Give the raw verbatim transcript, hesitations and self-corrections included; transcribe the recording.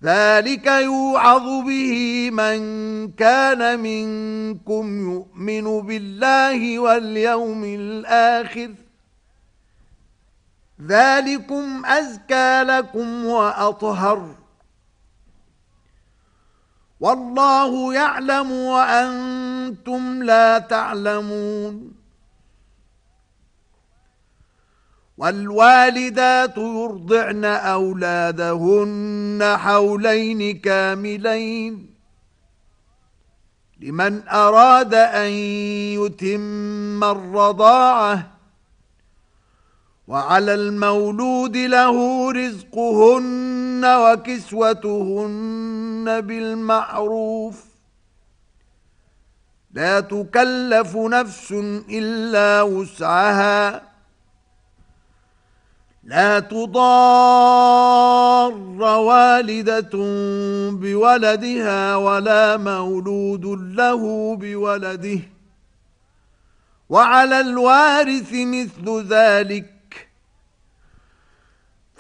ذلك يوعظ به من كان منكم يؤمن بالله واليوم الآخر ذلكم أزكى لكم وأطهر والله يعلم وأنتم لا تعلمون والوالدات يرضعن أولادهن حولين كاملين لمن أراد أن يتم الرضاعة وعلى المولود له رزقهن وكسوتهن بالمعروف لا تكلف نفس إلا وسعها لا تضار والدة بولدها ولا مولود له بولده وعلى الوارث مثل ذلك